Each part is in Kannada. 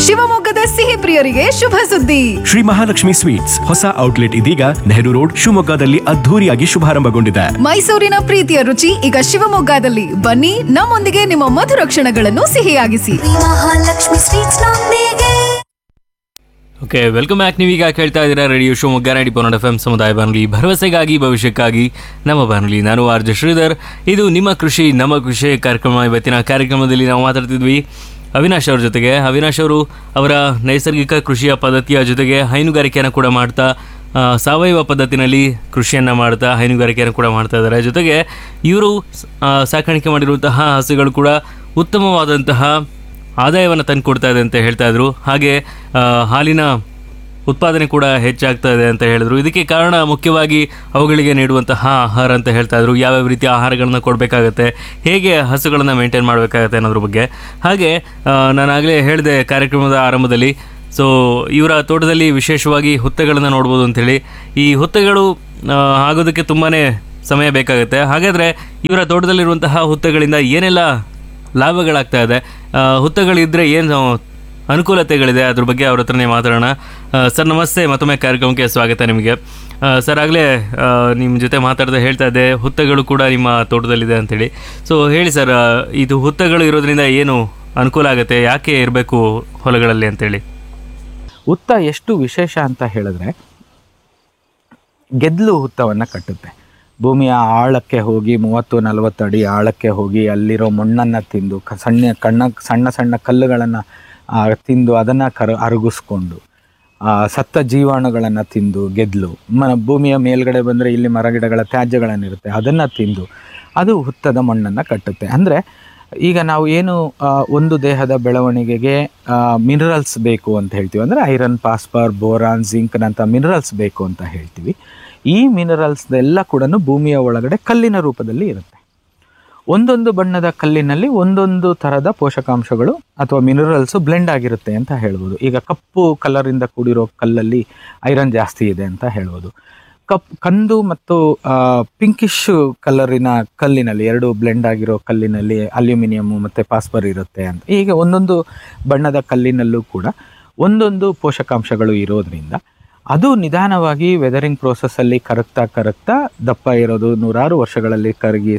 ಶಿವಮೊಗ್ಗದ ಸಿಹಿ ಪ್ರಿಯರಿಗೆ ಶುಭ ಸುದ್ದಿ. ಶ್ರೀ ಮಹಾಲಕ್ಷ್ಮಿ ಸ್ವೀಟ್ಸ್ ಹೊಸ ಔಟ್ಲೆಟ್ ಇದೀಗ ನೆಹರು ರೋಡ್ ಶಿವಮೊಗ್ಗದಲ್ಲಿ ಅದ್ಧೂರಿಯಾಗಿ ಶುಭಾರಂಭಗೊಂಡಿದೆ. ಮೈಸೂರಿನ ಪ್ರೀತಿಯ ರುಚಿ ಈಗ ಶಿವಮೊಗ್ಗದಲ್ಲಿ. ಬನ್ನಿ, ನಮ್ಮೊಂದಿಗೆ ನಿಮ್ಮ ಮಧುರ ಕ್ಷಣಗಳನ್ನು ಸಿಹಿಯಾಗಿಸಿ. ಮಹಾಲಕ್ಷ್ಮಿ ಸ್ವೀಟ್ಸ್ ನೊಂದಿಗೆ. Okay, welcome back. ನೀವೀಗ ಕೇಳ್ತಾ ಇದ್ದೀರಾ ರೇಡಿಯೋ ಶಿವಮೊಗ್ಗ 90.1 FM ಸಮುದಾಯ ಬಾನುಲಿ, ಭರವಸೆಗಾಗಿ ಭವಿಷ್ಯಕ್ಕಾಗಿ ನಮ್ಮ ಬಾನುಲಿ. ನಾನು ಆರ್.ಜೆ. ಶ್ರೀಧರ್. ಇದು ನಿಮ್ಮ ಕೃಷಿ ನಮ್ಮ ಕೃಷಿ ಕಾರ್ಯಕ್ರಮ. ಇವತ್ತಿನ ಕಾರ್ಯಕ್ರಮದಲ್ಲಿ ನಾವು ಮಾತಾಡ್ತಿದ್ವಿ ಅವಿನಾಶ್ ಅವ್ರ ಜೊತೆಗೆ. ಅವಿನಾಶ್ ಅವರು ಅವರ ನೈಸರ್ಗಿಕ ಕೃಷಿಯ ಪದ್ಧತಿಯ ಜೊತೆಗೆ ಹೈನುಗಾರಿಕೆಯನ್ನು ಕೂಡ ಮಾಡ್ತಾ, ಸಾವಯವ ಪದ್ಧತಿನಲ್ಲಿ ಕೃಷಿಯನ್ನು ಮಾಡ್ತಾ ಹೈನುಗಾರಿಕೆಯನ್ನು ಕೂಡ ಮಾಡ್ತಾ ಇದ್ದಾರೆ. ಜೊತೆಗೆ ಇವರು ಸಾಕಾಣಿಕೆ ಮಾಡಿರುವಂತಹ ಹಸುಗಳು ಕೂಡ ಉತ್ತಮವಾದಂತಹ ಆದಾಯವನ್ನು ತಂದು ಕೊಡ್ತಾ ಇದೆ ಅಂತ ಹೇಳ್ತಾ ಇದ್ರು. ಹಾಗೆ ಹಾಲಿನ ಉತ್ಪಾದನೆ ಕೂಡ ಹೆಚ್ಚಾಗ್ತಾ ಇದೆ ಅಂತ ಹೇಳಿದ್ರು. ಇದಕ್ಕೆ ಕಾರಣ ಮುಖ್ಯವಾಗಿ ಅವುಗಳಿಗೆ ನೀಡುವಂತಹ ಆಹಾರ ಅಂತ ಹೇಳ್ತಾ ಇದ್ರು. ಯಾವ್ಯಾವ ರೀತಿಯ ಆಹಾರಗಳನ್ನ ಕೊಡಬೇಕಾಗತ್ತೆ, ಹೇಗೆ ಹಸುಗಳನ್ನು ಮೇಂಟೈನ್ ಮಾಡಬೇಕಾಗತ್ತೆ ಅನ್ನೋದ್ರ ಬಗ್ಗೆ. ಹಾಗೆ ನಾನಾಗಲೇ ಹೇಳಿದೆ ಕಾರ್ಯಕ್ರಮದ ಆರಂಭದಲ್ಲಿ, ಸೊ ಇವರ ತೋಟದಲ್ಲಿ ವಿಶೇಷವಾಗಿ ಹುತ್ತಗಳನ್ನು ನೋಡ್ಬೋದು ಅಂಥೇಳಿ. ಈ ಹುತ್ತಗಳು ಆಗೋದಕ್ಕೆ ತುಂಬಾ ಸಮಯ ಬೇಕಾಗುತ್ತೆ. ಹಾಗಾದರೆ ಇವರ ತೋಟದಲ್ಲಿರುವಂತಹ ಹುತ್ತಗಳಿಂದ ಏನೆಲ್ಲ ಲಾಭಗಳಾಗ್ತಾ ಇದೆ, ಹುತ್ತಗಳಿದ್ದರೆ ಏನು ಅನುಕೂಲತೆಗಳಿದೆ, ಅದ್ರ ಬಗ್ಗೆ ಅವ್ರ ಹತ್ರನೇ ಮಾತಾಡೋಣ. ಸರ್ ನಮಸ್ತೆ, ಮತ್ತೊಮ್ಮೆ ಕಾರ್ಯಕ್ರಮಕ್ಕೆ ಸ್ವಾಗತ ನಿಮಗೆ. ಸರ್ ಆಗಲೇ ನಿಮ್ಮ ಜೊತೆ ಮಾತಾಡ್ದೆ ಹೇಳ್ತಾ ಇದ್ದೆ ಹುತ್ತಗಳು ಕೂಡ ನಿಮ್ಮ ತೋಟದಲ್ಲಿದೆ ಅಂಥೇಳಿ. ಸೊ ಹೇಳಿ ಸರ್, ಇದು ಹುತ್ತಗಳು ಇರೋದ್ರಿಂದ ಏನು ಅನುಕೂಲ ಆಗುತ್ತೆ, ಯಾಕೆ ಇರಬೇಕು ಹೊಲಗಳಲ್ಲಿ ಅಂತೇಳಿ? ಹುತ್ತ ಎಷ್ಟು ವಿಶೇಷ ಅಂತ ಹೇಳಿದ್ರೆ, ಗೆದ್ಲು ಹುತ್ತವನ್ನು ಕಟ್ಟುತ್ತೆ. ಭೂಮಿಯ ಆಳಕ್ಕೆ ಹೋಗಿ 30-40 ಅಡಿ ಆಳಕ್ಕೆ ಹೋಗಿ ಅಲ್ಲಿರೋ ಮಣ್ಣನ್ನು ತಿಂದು ಸಣ್ಣ ಸಣ್ಣ ಕಲ್ಲುಗಳನ್ನು ತಿಂದು ಅದನ್ನು ಅರಗಿಸ್ಕೊಂಡು ಸತ್ತ ಜೀವಾಣುಗಳನ್ನು ತಿಂದು ಗೆದ್ಲು ಭೂಮಿಯ ಮೇಲ್ಗಡೆ ಬಂದರೆ ಇಲ್ಲಿ ಮರಗಿಡಗಳ ತ್ಯಾಜ್ಯಗಳನ್ನಿರುತ್ತೆ ಅದನ್ನು ತಿಂದು ಅದು ಹುತ್ತದ ಮಣ್ಣನ್ನು ಕಟ್ಟುತ್ತೆ. ಅಂದರೆ ಈಗ ನಾವು ಏನು ಒಂದು ದೇಹದ ಬೆಳವಣಿಗೆಗೆ ಮಿನರಲ್ಸ್ ಬೇಕು ಅಂತ ಹೇಳ್ತೀವಿ, ಅಂದರೆ ಐರನ್, ಫಾಸ್ಫರ್, ಬೋರಾನ್, ಜಿಂಕ್ನಂಥ ಮಿನರಲ್ಸ್ ಬೇಕು ಅಂತ ಹೇಳ್ತೀವಿ. ಈ ಮಿನರಲ್ಸ್ದೆಲ್ಲ ಕೂಡ ಭೂಮಿಯ ಒಳಗಡೆ ಕಲ್ಲಿನ ರೂಪದಲ್ಲಿ ಇರುತ್ತೆ. ಒಂದೊಂದು ಬಣ್ಣದ ಕಲ್ಲಿನಲ್ಲಿ ಒಂದೊಂದು ಥರದ ಪೋಷಕಾಂಶಗಳು ಅಥವಾ ಮಿನರಲ್ಸು ಬ್ಲೆಂಡ್ ಆಗಿರುತ್ತೆ ಅಂತ ಹೇಳ್ಬೋದು. ಈಗ ಕಪ್ಪು ಕಲರಿಂದ ಕೂಡಿರೋ ಕಲ್ಲಲ್ಲಿ ಐರನ್ ಜಾಸ್ತಿ ಇದೆ ಅಂತ ಹೇಳ್ಬೋದು. ಕಂದು ಮತ್ತು ಪಿಂಕಿಶ್ ಕಲರಿನ ಕಲ್ಲಿನಲ್ಲಿ, ಎರಡು ಬ್ಲೆಂಡ್ ಆಗಿರೋ ಕಲ್ಲಿನಲ್ಲಿ ಅಲ್ಯೂಮಿನಿಯಮ್ಮು ಮತ್ತು ಫಾಸ್ಫರ್ ಇರುತ್ತೆ ಅಂತ. ಹೀಗೆ ಒಂದೊಂದು ಬಣ್ಣದ ಕಲ್ಲಿನಲ್ಲೂ ಕೂಡ ಒಂದೊಂದು ಪೋಷಕಾಂಶಗಳು ಇರೋದ್ರಿಂದ ಅದು ನಿಧಾನವಾಗಿ ವೆದರಿಂಗ್ ಪ್ರೋಸೆಸ್ಸಲ್ಲಿ ಕರಗ್ತಾ ದಪ್ಪ ಇರೋದು 100 ವರ್ಷಗಳಲ್ಲಿ ಕರಗಿ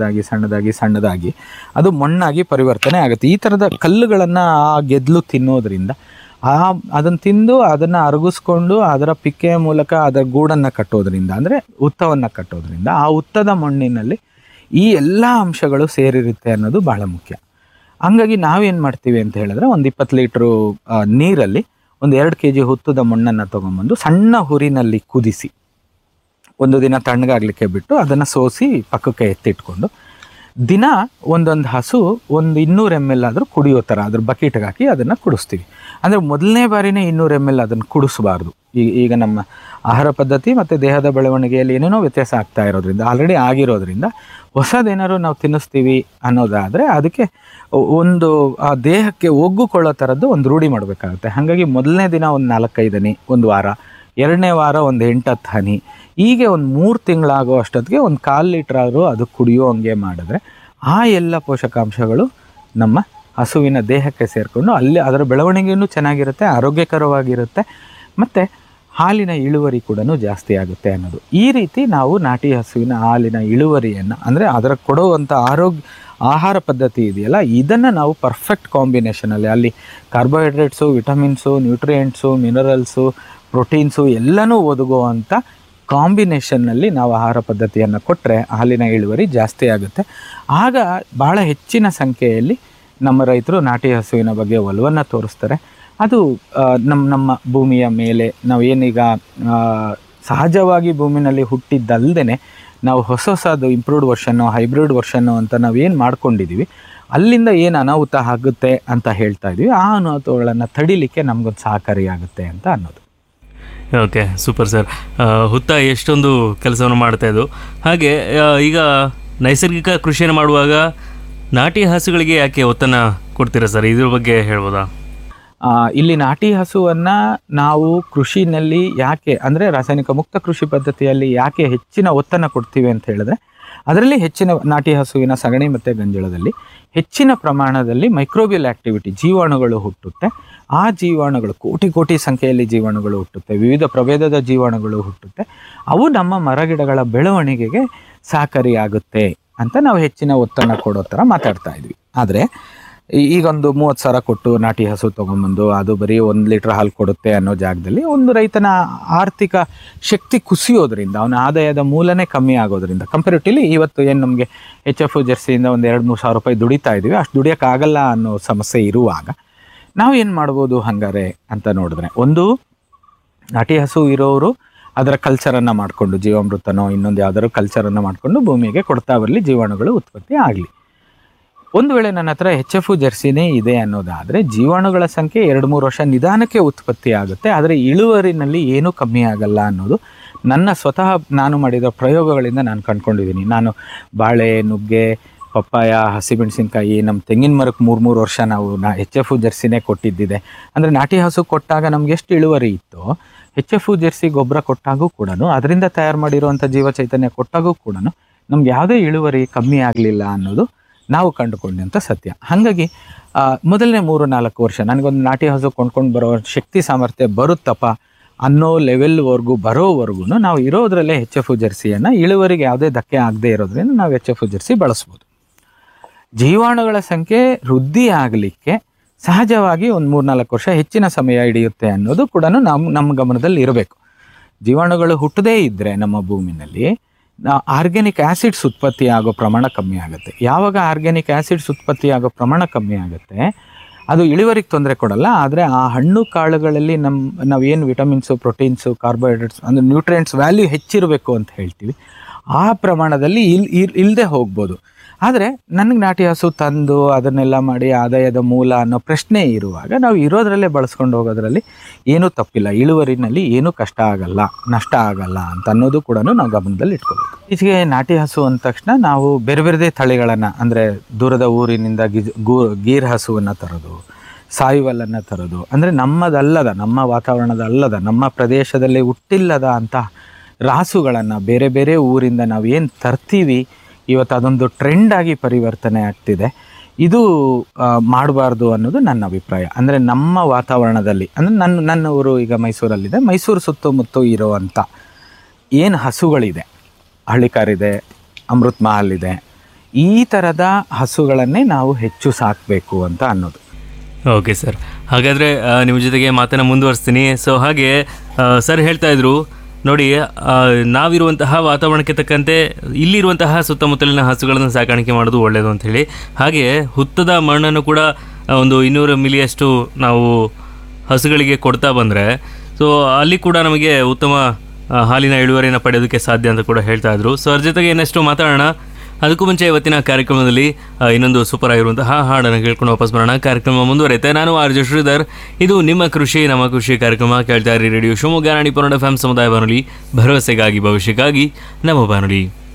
ಸಣ್ಣದಾಗಿ ಅದು ಮಣ್ಣಾಗಿ ಪರಿವರ್ತನೆ ಆಗುತ್ತೆ. ಈ ಥರದ ಕಲ್ಲುಗಳನ್ನು ಆ ಗೆದ್ಲು ತಿನ್ನೋದ್ರಿಂದ ಅದನ್ನು ತಿಂದು ಅದನ್ನು ಅರಗಿಸ್ಕೊಂಡು ಅದರ ಪಿಕ್ಕೆಯ ಮೂಲಕ ಅದರ ಗೂಡನ್ನು ಕಟ್ಟೋದ್ರಿಂದ, ಅಂದರೆ ಹುತ್ತವನ್ನು ಕಟ್ಟೋದ್ರಿಂದ ಆ ಹುತ್ತದ ಮಣ್ಣಿನಲ್ಲಿ ಈ ಎಲ್ಲ ಅಂಶಗಳು ಸೇರಿರುತ್ತೆ ಅನ್ನೋದು ಭಾಳ ಮುಖ್ಯ. ಹಂಗಾಗಿ ನಾವೇನು ಮಾಡ್ತೀವಿ ಅಂತ ಹೇಳಿದ್ರೆ, ಒಂದು 20 ಲೀಟ್ರು ನೀರಲ್ಲಿ ಒಂದು 2 kg ಹುತ್ತದ ಮಣ್ಣನ್ನು ತೊಗೊಂಬಂದು ಸಣ್ಣ ಹುರಿನಲ್ಲಿ ಕುದಿಸಿ ಒಂದು ದಿನ ತಣ್ಣಗಾಗಲಿಕ್ಕೆ ಬಿಟ್ಟು ಅದನ್ನು ಸೋಸಿ ಪಕ್ಕಕ್ಕೆ ಎತ್ತಿಟ್ಕೊಂಡು ದಿನ ಒಂದೊಂದು ಹಸು ಒಂದು 200 ml ಆದರೂ ಕುಡಿಯೋ ಥರ ಅದ್ರ ಬಕೆಟ್ಗೆ ಹಾಕಿ ಅದನ್ನು ಕುಡಿಸ್ತೀವಿ. ಅಂದರೆ ಮೊದಲನೇ ಬಾರಿನೇ 200 ml ಅದನ್ನು ಕುಡಿಸಬಾರ್ದು. ಈಗ ನಮ್ಮ ಆಹಾರ ಪದ್ಧತಿ ಮತ್ತು ದೇಹದ ಬೆಳವಣಿಗೆಯಲ್ಲಿ ಏನೇನೋ ವ್ಯತ್ಯಾಸ ಆಗ್ತಾ ಇರೋದ್ರಿಂದ, ಆಲ್ರೆಡಿ ಆಗಿರೋದ್ರಿಂದ ಹೊಸದೇನಾದ್ರು ನಾವು ತಿನ್ನಿಸ್ತೀವಿ ಅನ್ನೋದಾದರೆ ಅದಕ್ಕೆ ಒಂದು ಆ ದೇಹಕ್ಕೆ ಒಗ್ಗಿಕೊಳ್ಳೋ ಥರದ್ದು ಒಂದು ರೂಢಿ ಮಾಡಬೇಕಾಗುತ್ತೆ. ಹಾಗಾಗಿ ಮೊದಲನೇ ದಿನ ಒಂದು 4-5 ಹನಿ, ಒಂದು ವಾರ, 2ನೇ ವಾರ ಒಂದು 8-10 ಹನಿ, ಹೀಗೆ ಒಂದು 3 ತಿಂಗಳಾಗೋ ಅಷ್ಟೊತ್ತಿಗೆ ಒಂದು 1/4 ಲೀಟ್ರ್ ಆದರೂ ಅದು ಕುಡಿಯೋ ಹಂಗೆ ಮಾಡಿದ್ರೆ ಆ ಎಲ್ಲ ಪೋಷಕಾಂಶಗಳು ನಮ್ಮ ಹಸುವಿನ ದೇಹಕ್ಕೆ ಸೇರಿಕೊಂಡು ಅಲ್ಲಿ ಅದರ ಬೆಳವಣಿಗೆಯೂ ಚೆನ್ನಾಗಿರುತ್ತೆ, ಆರೋಗ್ಯಕರವಾಗಿರುತ್ತೆ, ಮತ್ತು ಹಾಲಿನ ಇಳುವರಿ ಕೂಡ ಜಾಸ್ತಿ ಆಗುತ್ತೆ ಅನ್ನೋದು. ಈ ರೀತಿ ನಾವು ನಾಟಿ ಹಸುವಿನ ಹಾಲಿನ ಇಳುವರಿಯನ್ನು, ಅಂದರೆ ಅದರ ಕೊಡುವಂಥ ಆಹಾರ ಪದ್ಧತಿ ಇದೆಯಲ್ಲ, ಇದನ್ನು ನಾವು ಪರ್ಫೆಕ್ಟ್ ಕಾಂಬಿನೇಷನಲ್ಲಿ ಅಲ್ಲಿ carbohydrates, vitamins, nutrients, minerals, proteins ಎಲ್ಲನೂ ಒದಗುವಂಥ ಕಾಂಬಿನೇಷನ್ನಲ್ಲಿ ನಾವು ಆಹಾರ ಪದ್ಧತಿಯನ್ನು ಕೊಟ್ಟರೆ ಹಾಲಿನ ಇಳುವರಿ ಜಾಸ್ತಿ ಆಗುತ್ತೆ. ಆಗ ಭಾಳ ಹೆಚ್ಚಿನ ಸಂಖ್ಯೆಯಲ್ಲಿ ನಮ್ಮ ರೈತರು ನಾಟಿ ಹಸುವಿನ ಬಗ್ಗೆ ಒಲವನ್ನು ತೋರಿಸ್ತಾರೆ. ಅದು ನಮ್ಮ ಭೂಮಿಯ ಮೇಲೆ ನಾವು ಏನೀಗ ಸಹಜವಾಗಿ ಭೂಮಿನಲ್ಲಿ ಹುಟ್ಟಿದ್ದಲ್ಲದೆ ನಾವು ಹೊಸದು ಇಂಪ್ರೂವ್ಡ್ ವರ್ಷನ್ನು, ಹೈಬ್ರಿಡ್ ವರ್ಷನ್ನು ಅಂತ ನಾವೇನು ಮಾಡ್ಕೊಂಡಿದ್ದೀವಿ, ಅಲ್ಲಿಂದ ಏನು ಅನಾಹುತ ಆಗುತ್ತೆ ಅಂತ ಹೇಳ್ತಾ ಇದ್ದೀವಿ, ಆ ಅನಾಹುತಗಳನ್ನು ತಡಿಲಿಕ್ಕೆ ನಮಗೊಂದು ಸಹಕಾರಿಯಾಗುತ್ತೆ ಅಂತ ಅನ್ನೋದು. Okay, super sir. ಹುತ್ತ ಎಷ್ಟೊಂದು ಕೆಲಸವನ್ನು ಮಾಡ್ತಾ ಇದ್ದು. ಹಾಗೆ ಈಗ ನೈಸರ್ಗಿಕ ಕೃಷಿಯನ್ನು ಮಾಡುವಾಗ ನಾಟಿ ಹಸುಗಳಿಗೆ ಯಾಕೆ ಒತ್ತನ್ನು ಕೊಡ್ತೀರಾ ಸರ್, ಇದ್ರ ಬಗ್ಗೆ ಹೇಳ್ಬೋದಾ? ಇಲ್ಲಿ ನಾಟಿ ಹಸುವನ್ನು ನಾವು ಕೃಷಿನಲ್ಲಿ ಯಾಕೆ, ಅಂದರೆ ರಾಸಾಯನಿಕ ಮುಕ್ತ ಕೃಷಿ ಪದ್ಧತಿಯಲ್ಲಿ ಯಾಕೆ ಹೆಚ್ಚಿನ ಒತ್ತನ್ನು ಕೊಡ್ತೀವಿ ಅಂತ ಹೇಳಿದ್ರೆ, ಅದರಲ್ಲಿ ಹೆಚ್ಚಿನ ನಾಟಿ ಹಸುವಿನ ಸಗಣಿ ಮತ್ತು ಗಂಜಳದಲ್ಲಿ ಹೆಚ್ಚಿನ ಪ್ರಮಾಣದಲ್ಲಿ ಮೈಕ್ರೋಬಿಯಲ್ ಆ್ಯಕ್ಟಿವಿಟಿ, ಜೀವಾಣುಗಳು ಹುಟ್ಟುತ್ತೆ. ಆ ಜೀವಾಣುಗಳು ಕೋಟಿ ಕೋಟಿ ಸಂಖ್ಯೆಯಲ್ಲಿ ಜೀವಾಣುಗಳು ಹುಟ್ಟುತ್ತೆ, ವಿವಿಧ ಪ್ರಭೇದದ ಜೀವಾಣುಗಳು ಹುಟ್ಟುತ್ತೆ. ಅವು ನಮ್ಮ ಮರಗಿಡಗಳ ಬೆಳವಣಿಗೆಗೆ ಸಹಕಾರಿಯಾಗುತ್ತೆ ಅಂತ ನಾವು ಹೆಚ್ಚಿನ ಒತ್ತನ್ನು ಕೊಡೋ ಥರ ಮಾತಾಡ್ತಾ ಇದ್ವಿ. ಆದರೆ ಈಗೊಂದು 30,000 ಕೊಟ್ಟು ನಾಟಿ ಹಸು ತೊಗೊಂಬಂದು ಅದು ಬರೀ 1 ಲೀಟ್ರ್ ಹಾಲು ಕೊಡುತ್ತೆ ಅನ್ನೋ ಜಾಗದಲ್ಲಿ ಒಂದು ರೈತನ ಆರ್ಥಿಕ ಶಕ್ತಿ ಕುಸಿಯೋದ್ರಿಂದ, ಅವನ ಆದಾಯದ ಮೂಲನೇ ಕಮ್ಮಿ ಆಗೋದ್ರಿಂದ, ಕಂಪೇರಿಟಿವ್ಲಿ ಇವತ್ತು ಏನು ನಮಗೆ HF ಜರ್ಸಿಯಿಂದ ಒಂದು 2-3 ಸಾವಿರ ರೂಪಾಯಿ ದುಡಿತಾ ಇದ್ದೀವಿ, ಅಷ್ಟು ದುಡಿಯೋಕ್ಕಾಗಲ್ಲ ಅನ್ನೋ ಸಮಸ್ಯೆ ಇರುವಾಗ ನಾವು ಏನು ಮಾಡ್ಬೋದು ಹಂಗಾರೆ ಅಂತ ನೋಡಿದ್ರೆ, ಒಂದು ನಾಟಿ ಹಸು ಇರೋರು ಅದರ ಕಲ್ಚರನ್ನು ಮಾಡಿಕೊಂಡು, ಜೀವಾಮೃತನೋ ಇನ್ನೊಂದು ಯಾವ್ದಾದ್ರು ಕಲ್ಚರನ್ನು ಮಾಡಿಕೊಂಡು ಭೂಮಿಗೆ ಕೊಡ್ತಾ ಬರಲಿ, ಜೀವಾಣುಗಳು ಉತ್ಪತ್ತಿ ಆಗಲಿ. ಒಂದು ವೇಳೆ ನನ್ನ ಹತ್ರ HF ಜರ್ಸಿನೇ ಇದೆ ಅನ್ನೋದಾದರೆ ಜೀವಾಣುಗಳ ಸಂಖ್ಯೆ 2-3 ವರ್ಷ ನಿಧಾನಕ್ಕೆ ಉತ್ಪತ್ತಿ ಆಗುತ್ತೆ, ಆದರೆ ಇಳುವರಿನಲ್ಲಿ ಏನೂ ಕಮ್ಮಿ ಆಗಲ್ಲ ಅನ್ನೋದು ನನ್ನ ಸ್ವತಃ ನಾನು ಮಾಡಿದ ಪ್ರಯೋಗಗಳಿಂದ ನಾನು ಕಂಡುಕೊಂಡಿದ್ದೀನಿ. ನಾನು ಬಾಳೆ, ನುಗ್ಗೆ, ಪಪ್ಪಾಯ, ಹಸಿಮೆಣಸಿನ್ಕಾಯಿ, ನಮ್ಮ ತೆಂಗಿನ ಮರಕ್ಕೆ 3 ವರ್ಷ ನಾವು HF ಜರ್ಸಿನೇ ಕೊಟ್ಟಿದ್ದಿದೆ. ಅಂದರೆ ನಾಟಿ ಹಸು ಕೊಟ್ಟಾಗ ನಮ್ಗೆ ಎಷ್ಟು ಇಳುವರಿ ಇತ್ತೋ, HF ಜರ್ಸಿ ಗೊಬ್ಬರ ಕೊಟ್ಟಾಗೂ ಕೂಡ, ಅದರಿಂದ ತಯಾರು ಮಾಡಿರುವಂಥ ಜೀವ ಚೈತನ್ಯ ಕೊಟ್ಟಾಗೂ ಕೂಡ ನಮ್ಗೆ ಯಾವುದೇ ಇಳುವರಿ ಕಮ್ಮಿ ಆಗಲಿಲ್ಲ ಅನ್ನೋದು ನಾವು ಕಂಡುಕೊಂಡಂಥ ಸತ್ಯ. ಹಾಗಾಗಿ ಮೊದಲನೇ 3-4 ವರ್ಷ ನನಗೊಂದು ನಾಟಿ ಹಸು ಕೊಂಡ್ಕೊಂಡು ಬರೋ ಶಕ್ತಿ ಸಾಮರ್ಥ್ಯ ಬರುತ್ತಪ್ಪ ಅನ್ನೋ ಲೆವೆಲ್ವರೆಗೂ ಬರೋವರೆಗೂ ನಾವು ಇರೋದ್ರಲ್ಲೇ HF ಜರ್ಸಿಯನ್ನು, ಇಳುವರಿಗೆ ಯಾವುದೇ ಧಕ್ಕೆ ಆಗದೆ ಇರೋದ್ರಿಂದ ನಾವು HF ಜರ್ಸಿ ಬಳಸ್ಬೋದು. ಜೀವಾಣುಗಳ ಸಂಖ್ಯೆ ವೃದ್ಧಿ ಆಗಲಿಕ್ಕೆ ಸಹಜವಾಗಿ ಒಂದು 3-4 ವರ್ಷ ಹೆಚ್ಚಿನ ಸಮಯ ಹಿಡಿಯುತ್ತೆ ಅನ್ನೋದು ಕೂಡ ನಮ್ಮ ಗಮನದಲ್ಲಿ ಇರಬೇಕು. ಜೀವಾಣುಗಳು ಹುಟ್ಟದೇ ಇದ್ದರೆ ನಮ್ಮ ಭೂಮಿನಲ್ಲಿ ಆರ್ಗ್ಯಾನಿಕ್ ಆ್ಯಸಿಡ್ಸ್ ಉತ್ಪತ್ತಿ ಆಗೋ ಪ್ರಮಾಣ ಕಮ್ಮಿ ಆಗುತ್ತೆ. ಯಾವಾಗ ಆರ್ಗ್ಯಾನಿಕ್ ಆ್ಯಸಿಡ್ಸ್ ಉತ್ಪತ್ತಿ ಆಗೋ ಪ್ರಮಾಣ ಕಮ್ಮಿ ಆಗುತ್ತೆ, ಅದು ಇಳುವರಿಗೆ ತೊಂದರೆ ಕೊಡಲ್ಲ, ಆದರೆ ಆ ಹಣ್ಣು ಕಾಳುಗಳಲ್ಲಿ ನಾವೇನು ವಿಟಮಿನ್ಸು, ಪ್ರೋಟೀನ್ಸು, ಕಾರ್ಬೋಹೈಡ್ರೇಟ್ಸ್ ಅಂದರೆ ನ್ಯೂಟ್ರಿಯೆಂಟ್ಸ್ ವ್ಯಾಲ್ಯೂ ಹೆಚ್ಚಿರಬೇಕು ಅಂತ ಹೇಳ್ತೀವಿ, ಆ ಪ್ರಮಾಣದಲ್ಲಿ ಇಲ್ಲದೆ ಹೋಗ್ಬೋದು. ಆದರೆ ನನಗೆ ನಾಟಿ ಹಸು ತಂದು ಅದನ್ನೆಲ್ಲ ಮಾಡಿ ಆದಾಯದ ಮೂಲ ಅನ್ನೋ ಪ್ರಶ್ನೆ ಇರುವಾಗ ನಾವು ಇರೋದ್ರಲ್ಲೇ ಬಳಸ್ಕೊಂಡು ಹೋಗೋದ್ರಲ್ಲಿ ಏನೂ ತಪ್ಪಿಲ್ಲ, ಇಳುವರಿನಲ್ಲಿ ಏನೂ ಕಷ್ಟ ಆಗಲ್ಲ, ನಷ್ಟ ಆಗಲ್ಲ ಅಂತ ಅನ್ನೋದು ಕೂಡ ನಾವು ಗಮನದಲ್ಲಿ ಇಟ್ಕೋಬೇಕು. ಈಚೆಗೆ ನಾಟಿ ಹಸು ಅಂದ ತಕ್ಷಣ ನಾವು ಬೇರೆ ಬೇರೆದೇ ತಳಿಗಳನ್ನು, ಅಂದರೆ ದೂರದ ಊರಿನಿಂದ ಗೀರ್ ಹಸುವನ್ನು ತರೋದು, ಸಾಯಿವಲನ್ನು ತರೋದು, ಅಂದರೆ ನಮ್ಮದಲ್ಲದ, ನಮ್ಮ ವಾತಾವರಣದಲ್ಲದ, ನಮ್ಮ ಪ್ರದೇಶದಲ್ಲಿ ಹುಟ್ಟಿಲ್ಲದ ಅಂತ ರಾಸುಗಳನ್ನು ಬೇರೆ ಬೇರೆ ಊರಿಂದ ನಾವು ಏನು ತರ್ತೀವಿ, ಇವತ್ತು ಅದೊಂದು ಟ್ರೆಂಡಾಗಿ ಪರಿವರ್ತನೆ ಆಗ್ತಿದೆ. ಇದು ಮಾಡಬಾರ್ದು ಅನ್ನೋದು ನನ್ನ ಅಭಿಪ್ರಾಯ. ಅಂದರೆ ನಮ್ಮ ವಾತಾವರಣದಲ್ಲಿ, ಅಂದರೆ ನನ್ನ ಊರು ಈಗ ಮೈಸೂರಲ್ಲಿದೆ, ಮೈಸೂರು ಸುತ್ತಮುತ್ತ ಇರೋವಂಥ ಏನು ಹಸುಗಳಿದೆ, ಹಳ್ಳಿಕಾರಿದೆ, ಅಮೃತ್ ಮಹಲ್ ಇದೆ, ಈ ಥರದ ಹಸುಗಳನ್ನೇ ನಾವು ಹೆಚ್ಚು ಸಾಕಬೇಕು ಅಂತ ಅನ್ನೋದು. ಓಕೆ ಸರ್, ಹಾಗಾದರೆ ನಿಮ್ಮ ಜೊತೆಗೆ ಮಾತನ್ನು ಮುಂದುವರಿಸ್ತೀನಿ. ಸೊ ಹಾಗೆ ಸರ್ ಹೇಳ್ತಾ ಇದ್ರು ನೋಡಿ, ನಾವಿರುವಂತಹ ವಾತಾವರಣಕ್ಕೆ ತಕ್ಕಂತೆ ಇಲ್ಲಿರುವಂತಹ ಸುತ್ತಮುತ್ತಲಿನ ಹಸುಗಳನ್ನು ಸಾಕಾಣಿಕೆ ಮಾಡೋದು ಒಳ್ಳೆಯದು ಅಂಥೇಳಿ. ಹಾಗೆ ಹುತ್ತದ ಮಣ್ಣನ್ನು ಕೂಡ ಒಂದು 200 ಮಿಲಿಯಷ್ಟು ನಾವು ಹಸುಗಳಿಗೆ ಕೊಡ್ತಾ ಬಂದರೆ ಸೊ ಅಲ್ಲಿ ಕೂಡ ನಮಗೆ ಉತ್ತಮ ಹಾಲಿನ ಇಳುವರಿಯನ್ನು ಪಡೆಯೋದಕ್ಕೆ ಸಾಧ್ಯ ಅಂತ ಕೂಡ ಹೇಳ್ತಾ ಇದ್ರು. ಸೊ ಅದ್ರ ಜೊತೆಗೆ ಇನ್ನಷ್ಟು ಮಾತಾಡೋಣ. ಅದಕ್ಕೂ ಮುಂಚೆ ಇವತ್ತಿನ ಕಾರ್ಯಕ್ರಮದಲ್ಲಿ ಇನ್ನೊಂದು ಸೂಪರ್ ಆಗಿರುವಂತಹ ಹಾಡನ್ನು ಕೇಳ್ಕೊಂಡು ವಾಪಸ್ ಬರೋಣ. ಕಾರ್ಯಕ್ರಮ ಮುಂದುವರೆಯುತ್ತೆ. ನಾನು ಆರ್.ಜೆ. ಶ್ರೀಧರ್. ಇದು ನಿಮ್ಮ ಕೃಷಿ ನಮ್ಮ ಕೃಷಿ ಕಾರ್ಯಕ್ರಮ ಕೇಳ್ತಾ ಇರಿ ರೇಡಿಯೋ ಶಿವಮೊಗ್ಗ 90.1 FM ಸಮುದಾಯ ಬಾನುಲಿ, ಭರವಸೆಗಾಗಿ ಭವಿಷ್ಯಕ್ಕಾಗಿ ನಮ್ಮ ಬಾನುಲಿ.